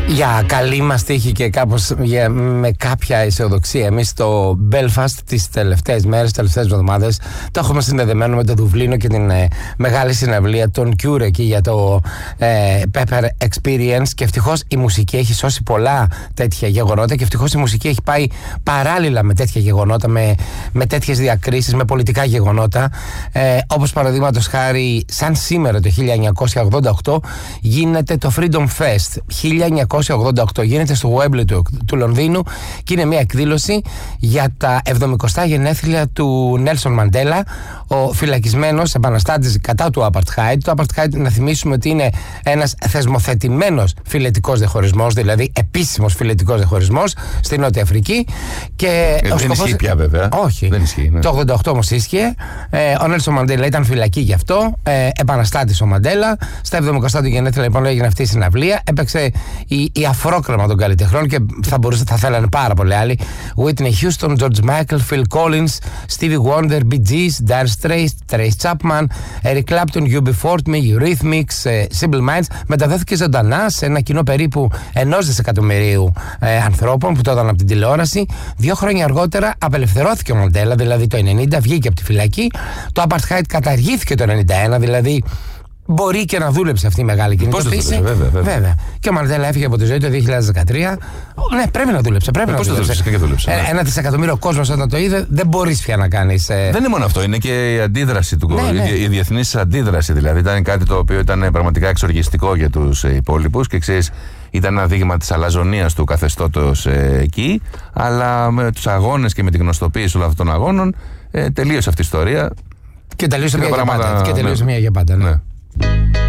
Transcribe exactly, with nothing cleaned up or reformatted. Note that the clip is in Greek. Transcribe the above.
Για καλή μας τύχη και κάπως για, με κάποια αισιοδοξία, εμείς στο Belfast τις τελευταίες μέρες, τις τελευταίες εβδομάδες το έχουμε συνδεδεμένο με το Δουβλίνο και την ε, μεγάλη συναυλία των Cure εκεί για το ε, Pepper Experience, και ευτυχώς η μουσική έχει σώσει πολλά τέτοια γεγονότα και ευτυχώς η μουσική έχει πάει παράλληλα με τέτοια γεγονότα, με, με τέτοιες διακρίσεις, με πολιτικά γεγονότα, ε, όπως παραδείγματος χάρη σαν σήμερα το χίλια εννιακόσια ογδόντα οκτώ γίνεται το Freedom Fest. χίλια εννιακόσια ογδόντα οκτώ γίνεται στο Wembley του, του Λονδίνου και είναι μια εκδήλωση για τα εβδομηκοστά γενέθλια του Νέλσον Μαντέλα, ο φυλακισμένος επαναστάτης κατά του Apartheid. Το Apartheid, να θυμίσουμε ότι είναι ένας θεσμοθετημένος φυλετικός διαχωρισμός, δηλαδή επίσημος φυλετικός διαχωρισμός στη Νότια Αφρική. Και ε, δεν σκοπός... ισχύει πια βέβαια. Όχι. Δεν ισχύει, ναι. Το ογδόντα οκτώ όμως ίσχυε. Ε, ο Νέλσον Μαντέλα ήταν φυλακή γι' αυτό. Ε, επαναστάτης ο Μαντέλα. Στα εβδομηκοστά του γενέθλια λοιπόν έγινε αυτή η συναυλία. Έπαιξε η, η αφρόκρεμα των καλλιτεχνών και θα, μπορούσε, θα θέλανε πάρα πολλοί άλλοι. Whitney Houston, George Michael, Phil Collins, Stevie Wonder, Bee Gees, Dire Straits, Trace Chapman, Eric Clapton, U B forty, Eurythmics, Simple Minds. Μεταδόθηκε ζωντανά σε ένα κοινό περίπου ενός δισεκατομμυρίου ε, ανθρώπων που το έδωσαν από την τηλεόραση. Δύο χρόνια αργότερα απελευθερώθηκε ο Μαντέλα, δηλαδή το ενενήντα, βγήκε από τη φυλακή. Το Apartheid καταργήθηκε το ενενήντα ένα, δηλαδή μπορεί και να δούλεψε αυτή η μεγάλη κινητοποίηση. Βέβαια, βέβαια. βέβαια. Και ο Μαντέλα έφυγε από τη ζωή το δύο χιλιάδες δεκατρία. Ναι, πρέπει να δούλεψε. Πρέπει ε, να δούλεψε. δούλεψε, και δούλεψε ναι. Ένα δισεκατομμύριο κόσμος όταν το είδε, δεν μπορείς πια να κάνεις. Ε... Δεν είναι μόνο αυτό, είναι και η αντίδραση του κόσμου. Ναι, ναι. Η διεθνής αντίδραση δηλαδή. Ήταν κάτι το οποίο ήταν πραγματικά εξοργιστικό για τους υπόλοιπους και ξέρεις, ήταν ένα δείγμα της αλαζονίας του καθεστώτος ε, εκεί. Αλλά με τους αγώνες και με την γνωστοποίηση όλων αυτών των αγώνων ε, τελείωσε αυτή η ιστορία. Και τελείωσε μία για πάντα. Και τελείωσε μία για πάντα, ναι. ναι.